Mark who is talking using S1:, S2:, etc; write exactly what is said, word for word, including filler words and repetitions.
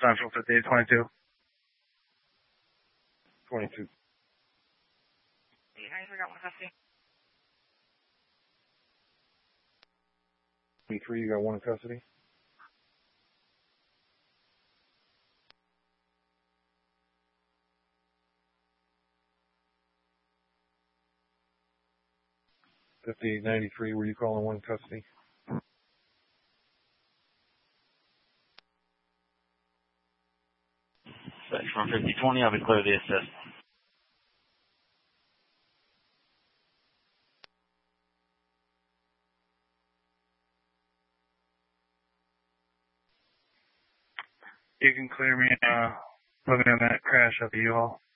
S1: Central fifty-eight twenty-two.
S2: twenty-two.
S3: eight ninety-three, got one custody.
S2: twenty-three, you got one in custody. fifty-eight ninety-three, were you calling one in custody?
S4: From fifty twenty, I'll be clear the assist.
S1: You can clear me, uh, looking at that crash at the U-Haul.